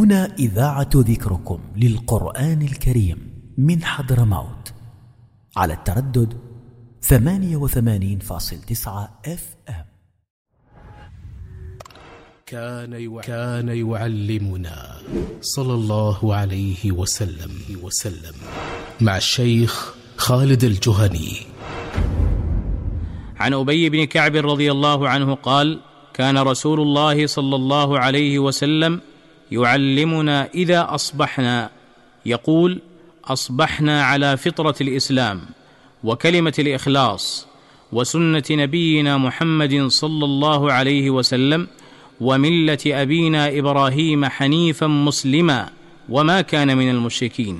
هنا إذاعة ذكركم للقرآن الكريم من حضرموت على التردد 88.9 FM. كان يعلمنا صلى الله عليه وسلم مع الشيخ خالد الجهني. عن أبي بن كعب رضي الله عنه قال: كان رسول الله صلى الله عليه وسلم يعلمنا إذا أصبحنا، يقول: أصبحنا على فطرة الإسلام وكلمة الإخلاص وسنة نبينا محمد صلى الله عليه وسلم وملة أبينا إبراهيم حنيفا مسلما وما كان من المشركين،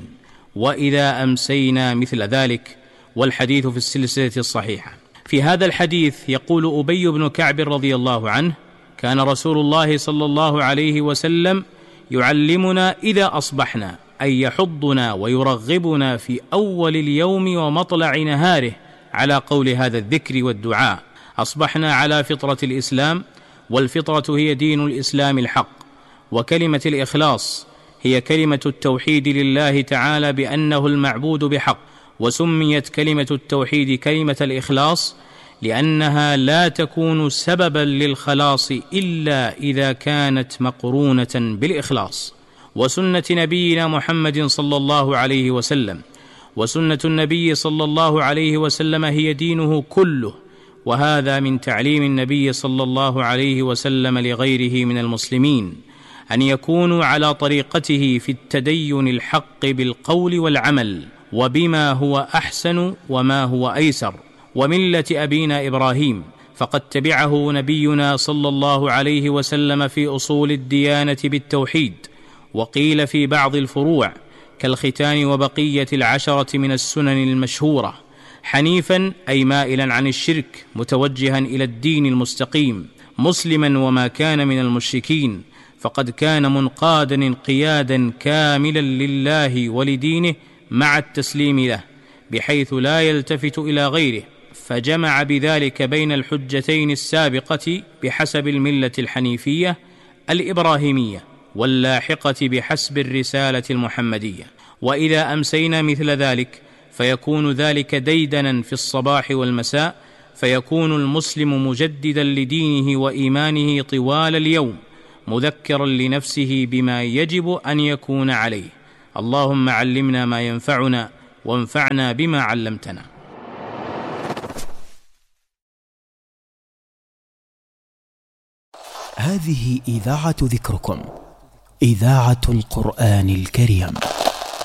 وإذا أمسينا مثل ذلك. والحديث في السلسلة الصحيحة. في هذا الحديث يقول أبي بن كعب رضي الله عنه: كان رسول الله صلى الله عليه وسلم يعلمنا إذا أصبحنا، أي يحضنا ويرغبنا في أول اليوم ومطلع نهاره على قول هذا الذكر والدعاء. أصبحنا على فطرة الإسلام، والفطرة هي دين الإسلام الحق، وكلمة الإخلاص هي كلمة التوحيد لله تعالى بأنه المعبود بحق. وسميت كلمة التوحيد كلمة الإخلاص لأنها لا تكون سببا للخلاص إلا إذا كانت مقرونة بالإخلاص. وسنة نبينا محمد صلى الله عليه وسلم، وسنة النبي صلى الله عليه وسلم هي دينه كله، وهذا من تعليم النبي صلى الله عليه وسلم لغيره من المسلمين أن يكونوا على طريقته في التدين الحق بالقول والعمل، وبما هو أحسن وما هو أيسر، وملة أبينا إبراهيم، فقد تبعه نبينا صلى الله عليه وسلم في أصول الديانة بالتوحيد، وقيل في بعض الفروع كالختان وبقية العشرة من السنن المشهورة، حنيفا أي مائلا عن الشرك متوجها إلى الدين المستقيم، مسلما وما كان من المشركين، فقد كان منقادا انقيادا كاملا لله ولدينه مع التسليم له، بحيث لا يلتفت إلى غيره، فجمع بذلك بين الحجتين السابقة بحسب الملة الحنيفية الإبراهيمية، واللاحقة بحسب الرسالة المحمدية. وإذا أمسينا مثل ذلك فيكون ذلك ديدنا في الصباح والمساء، فيكون المسلم مجددا لدينه وإيمانه طوال اليوم، مذكرا لنفسه بما يجب أن يكون عليه. اللهم علمنا ما ينفعنا وانفعنا بما علمتنا. هذه إذاعة ذكركم، إذاعة القرآن الكريم.